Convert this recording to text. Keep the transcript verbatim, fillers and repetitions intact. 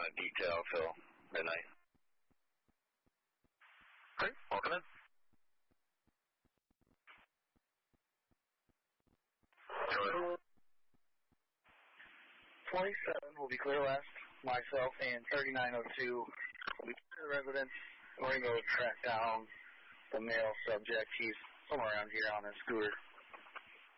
detail till midnight. Great. Welcome in. twenty-seven will be clear west. Myself and thirty-nine oh two will be to the residence. We're going to go track down the male subject. He's somewhere around here on a scooter.